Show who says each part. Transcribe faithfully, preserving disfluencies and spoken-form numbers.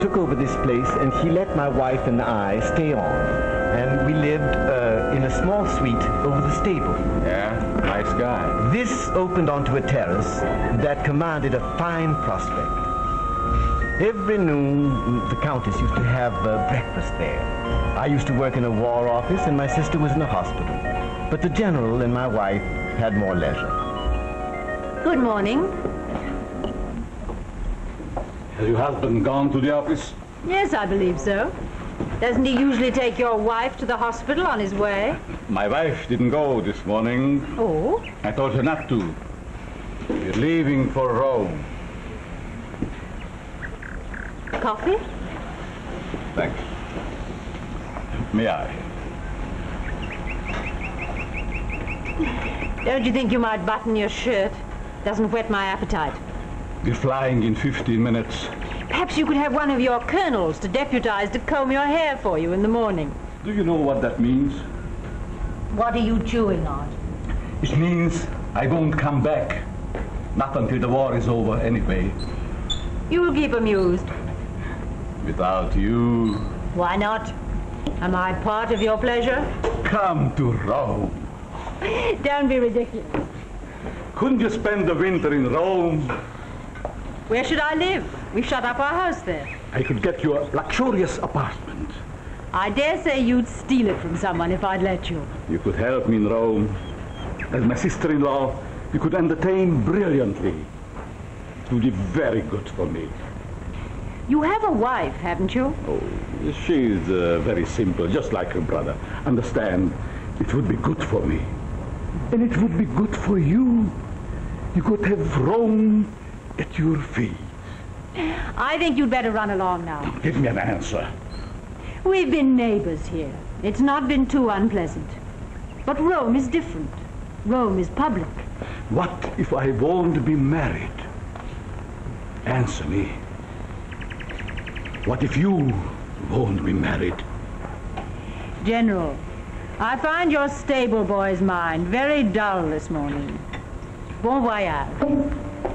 Speaker 1: took over this place and he let my wife and I stay on. And we lived uh, in a small suite over the stable.
Speaker 2: Yeah, nice guy.
Speaker 1: This opened onto a terrace that commanded a fine prospect. Every noon, the Countess used to have uh, breakfast there. I used to work in a war office and my sister was in a hospital. But the General and my wife had more leisure.
Speaker 3: Good morning.
Speaker 2: Has your husband gone to the office?
Speaker 3: Yes, I believe so. Doesn't he usually take your wife to the hospital on his way?
Speaker 2: My wife didn't go this morning.
Speaker 3: Oh?
Speaker 2: I told her not to. We're leaving for Rome.
Speaker 3: Coffee?
Speaker 2: Thanks. May I?
Speaker 3: Don't you think you might button your shirt? Doesn't whet my appetite.
Speaker 2: We're flying in fifteen minutes.
Speaker 3: Perhaps you could have one of your colonels to deputize to comb your hair for you in the morning.
Speaker 2: Do you know what that means?
Speaker 3: What are you chewing on?
Speaker 2: It means I won't come back. Not until the war is over anyway.
Speaker 3: You will keep amused.
Speaker 2: Without you.
Speaker 3: Why not? Am I part of your pleasure?
Speaker 2: Come to Rome.
Speaker 3: Don't be ridiculous.
Speaker 2: Couldn't you spend the winter in Rome?
Speaker 3: Where should I live? We've shut up our house there.
Speaker 2: I could get you a luxurious apartment.
Speaker 3: I dare say you'd steal it from someone if I'd let you.
Speaker 2: You could help me in Rome. As my sister-in-law, you could entertain brilliantly. It would be very good for me.
Speaker 3: You have a wife, haven't you?
Speaker 2: Oh, she's uh, very simple, just like her brother. Understand, it would be good for me. And it would be good for you. You could have Rome at your feet.
Speaker 3: I think you'd better run along now.
Speaker 2: Give me an answer.
Speaker 3: We've been neighbors here. It's not been too unpleasant. But Rome is different. Rome is public.
Speaker 2: What if I won't be married? Answer me. What if you won't be married?
Speaker 3: General, I find your stable boy's mind very dull this morning. Bon voyage.